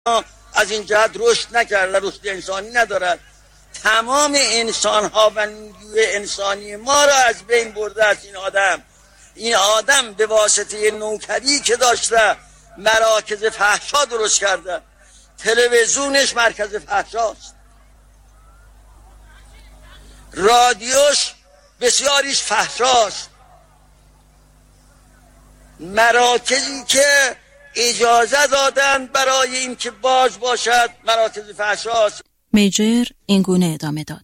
از این جهت رشد نکرده، رشد انسانی ندارد. تمام انسان ها و نیروی انسانی ما را از بین برده است. این آدم به واسطه نوکری که داشته مراکز فحشا درست کرده. تلویزیونش مرکز فحشاست، رادیوش بسیاریش فحشاست، مراکزی که اجازه دادن برای این که باز باشد مراکز فحشاست. میجر این گونه ادامه داد: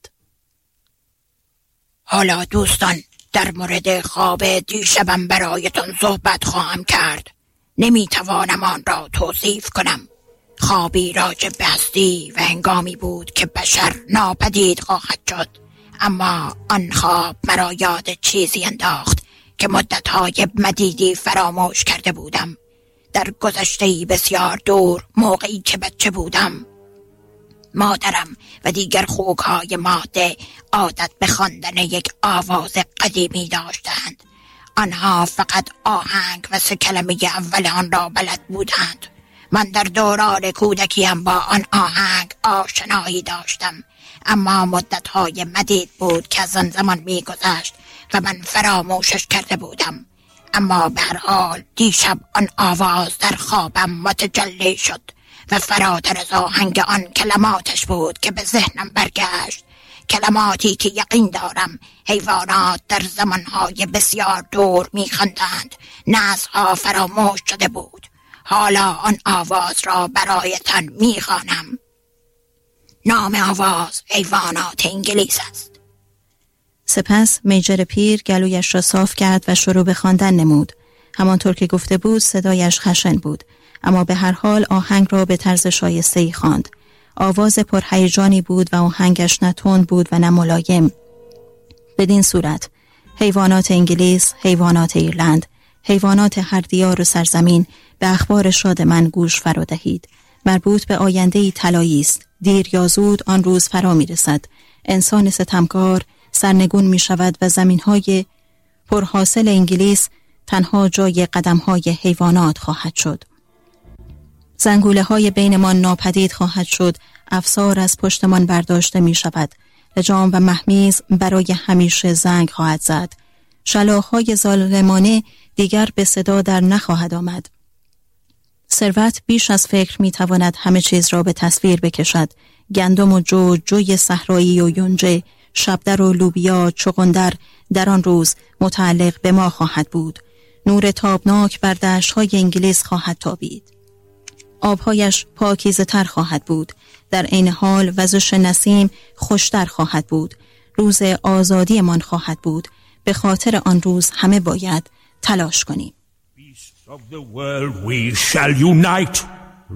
حالا دوستان، در مورد خواب دیشبم برایتان صحبت خواهم کرد. نمیتوانم آن را توصیف کنم. خوابی راجع به هستی و هنگامی بود که بشر ناپدید خواهد شد. اما آن خواب مرا یاد چیزی انداخت که مدت‌های مدیدی فراموش کرده بودم. در گذشته‌ای بسیار دور، موقعی که بچه بودم، مادرم و دیگر خوک‌های ماده عادت به خواندن یک آواز قدیمی داشتند. آنها فقط آهنگ و 3 کلمه اول آن را بلد بودند. من در دوران کودکیم با آن آهنگ آشنایی داشتم، اما مدت‌های مدید بود که از آن زمان می‌گذشت و من فراموشش کرده بودم. اما به هر حال دیشب آن آواز در خوابم متجلی شد و فراتر از آهنگ آن کلماتش بود که به ذهنم برگشت. کلماتی که یقین دارم حیوانات در زمانهای بسیار دور می‌خواندند. نسل‌ها فراموش شده بود. حالا آن آواز را برایتان می‌خوانم. نام آواز حیوانات انگلیس است. سپس میجر پیر گلویش را صاف کرد و شروع به خواندن نمود. همانطور که گفته بود صدایش خشن بود، اما به هر حال آهنگ را به طرز شایسته‌ای خواند. آواز پرهیجانی بود و آهنگش نه تند بود و نه ملایم. بدین صورت حیوانات انگلیس، حیوانات ایرلند، حیوانات هر دیار و سرزمین، به اخبار شاد من گوش فرا دهید. مربوط به آینده‌ای طلایی است. دیر یا زود آن روز فرا می‌رسد. انسان ستمکار سرنگون می‌شود و زمین‌های پرحاصل انگلیس تنها جای قدم‌های حیوانات خواهد شد. زنگوله‌های بینمان ناپدید خواهد شد. افسار از پشتمان برداشته می‌شود. لجام و مهمیز برای همیشه زنگ خواهد زد. شلاخ‌های ظالمانه دیگر به صدا در نخواهد آمد. ثروت بیش از فکر می‌تواند همه چیز را به تصویر بکشد. گندم و جوی صحرایی و یونجه، شبدر و لوبیا، چغندر در آن روز متعلق به ما خواهد بود. نور تابناک بر دشت‌های انگلیس خواهد تابید. آبهایش پاکیزه تر خواهد بود. در عین حال وزش نسیم خوشتر خواهد بود. روز آزادی من خواهد بود. به خاطر آن روز همه باید تلاش کنیم. Of the world we shall unite.